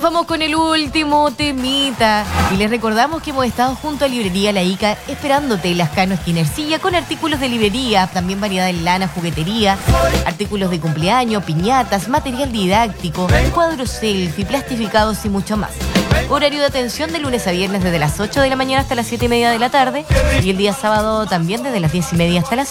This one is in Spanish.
vamos con el último temita. Y les recordamos que hemos estado junto a Librería La Ica esperándote en Las Cano esquina Ercilla con artículos de librería, también variedad en lana, juguetería, artículos de cumpleaños, piñatas, material didáctico, cuadros selfie, plastificados y mucho más. Horario de atención de lunes a viernes desde las 8 de la mañana hasta las 7:30 de la tarde y el día sábado también desde las 10:30 hasta las